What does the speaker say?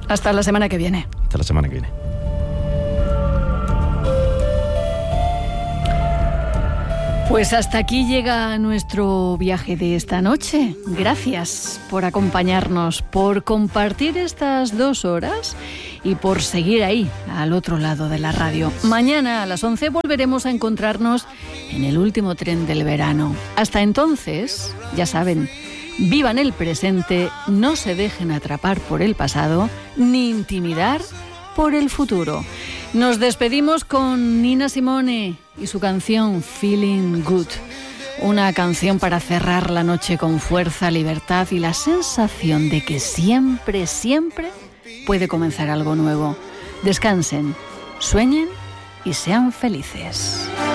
Hasta la semana que viene. Hasta la semana que viene. Pues hasta aquí llega nuestro viaje de esta noche. Gracias por acompañarnos, por compartir estas 2 horas y por seguir ahí, al otro lado de la radio. Mañana a las 11 volveremos a encontrarnos en el último tren del verano. Hasta entonces, ya saben, vivan el presente, no se dejen atrapar por el pasado, ni intimidar por el futuro. Nos despedimos con Nina Simone y su canción Feeling Good. Una canción para cerrar la noche con fuerza, libertad y la sensación de que siempre, siempre puede comenzar algo nuevo. Descansen, sueñen y sean felices.